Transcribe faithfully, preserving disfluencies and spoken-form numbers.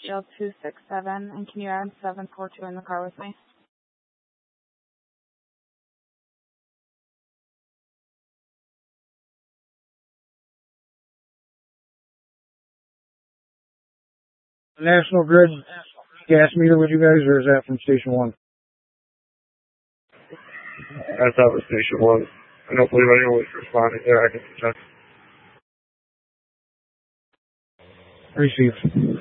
L two six seven, and can you add seven four two in the car with me? National Grid gas meter with you guys, or is that from Station one? That's out of Station one. I don't believe anyone was responding there. I can check. Received.